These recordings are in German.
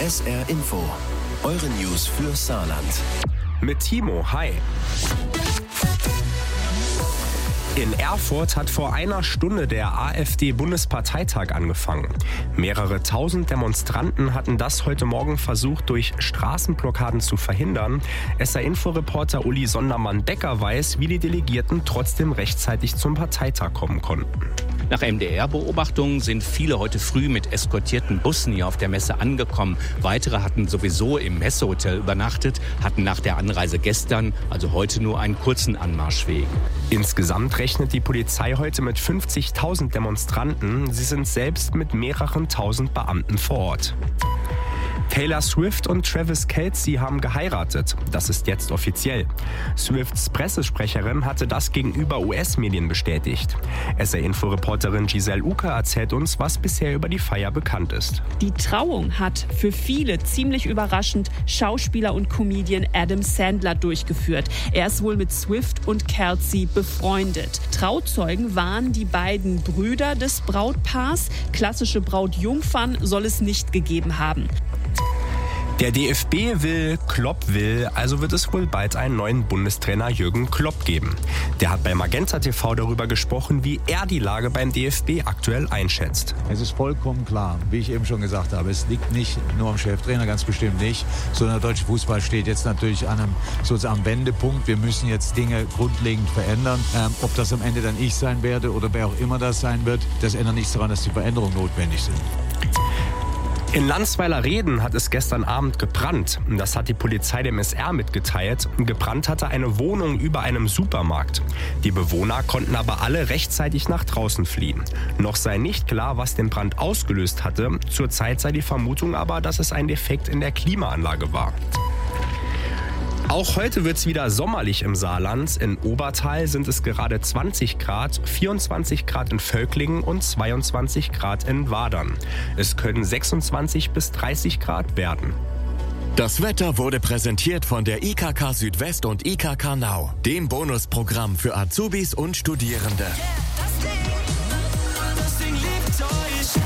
SR Info, eure News für Saarland. Mit Timo, hi. In Erfurt hat vor einer Stunde der AfD-Bundesparteitag angefangen. Mehrere tausend Demonstranten hatten das heute Morgen versucht, durch Straßenblockaden zu verhindern. SR-Info-Reporter Uli Sondermann-Becker weiß, wie die Delegierten trotzdem rechtzeitig zum Parteitag kommen konnten. Nach MDR-Beobachtungen sind viele heute früh mit eskortierten Bussen hier auf der Messe angekommen. Weitere hatten sowieso im Messehotel übernachtet, hatten nach der Anreise gestern, also heute, nur einen kurzen Anmarschweg. Insgesamt rechnet die Polizei heute mit 50.000 Demonstranten. Sie sind selbst mit mehreren tausend Beamten vor Ort. Taylor Swift und Travis Kelce haben geheiratet. Das ist jetzt offiziell. Swifts Pressesprecherin hatte das gegenüber US-Medien bestätigt. SR-Info-Reporterin Giselle Uke erzählt uns, was bisher über die Feier bekannt ist. Die Trauung hat für viele ziemlich überraschend Schauspieler und Comedian Adam Sandler durchgeführt. Er ist wohl mit Swift und Kelce befreundet. Trauzeugen waren die beiden Brüder des Brautpaars. Klassische Brautjungfern soll es nicht gegeben haben. Der DFB will, Klopp will, also wird es wohl bald einen neuen Bundestrainer Jürgen Klopp geben. Der hat bei Magenta TV darüber gesprochen, wie er die Lage beim DFB aktuell einschätzt. Es ist vollkommen klar, wie ich eben schon gesagt habe, es liegt nicht nur am Cheftrainer, ganz bestimmt nicht, sondern der deutsche Fußball steht jetzt natürlich an einem sozusagen Wendepunkt. Wir müssen jetzt Dinge grundlegend verändern. Ob das am Ende dann ich sein werde oder wer auch immer das sein wird, das ändert nichts daran, dass die Veränderungen notwendig sind. In Landsweiler-Reden hat es gestern Abend gebrannt. Das hat die Polizei dem SR mitgeteilt. Gebrannt hatte eine Wohnung über einem Supermarkt. Die Bewohner konnten aber alle rechtzeitig nach draußen fliehen. Noch sei nicht klar, was den Brand ausgelöst hatte. Zurzeit sei die Vermutung aber, dass es ein Defekt in der Klimaanlage war. Auch heute wird es wieder sommerlich im Saarland. In Obertal sind es gerade 20 Grad, 24 Grad in Völklingen und 22 Grad in Wadern. Es können 26 bis 30 Grad werden. Das Wetter wurde präsentiert von der IKK Südwest und IKK Now, dem Bonusprogramm für Azubis und Studierende. Das Ding liebt euch.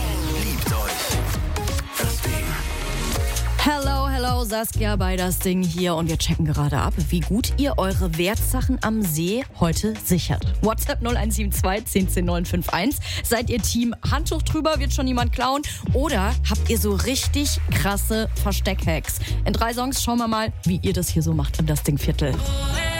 Hello, Saskia bei Das Ding hier und wir checken gerade ab, wie gut ihr eure Wertsachen am See heute sichert. WhatsApp 0172 10 951. Seid ihr Team Handtuch drüber, wird schon niemand klauen? Oder habt ihr so richtig krasse Versteckhacks? In 3 Songs schauen wir mal, wie ihr das hier so macht im Das Ding Viertel.